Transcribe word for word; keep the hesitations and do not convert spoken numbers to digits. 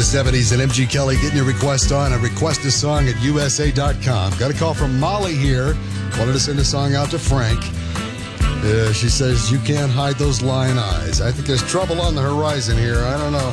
the seventies and M G Kelly getting your request on and request a song at U S A dot com. Got a call from Molly here. Wanted to send a song out to Frank. Uh, she says, you can't hide those lion eyes. I think there's trouble on the horizon here. I don't know.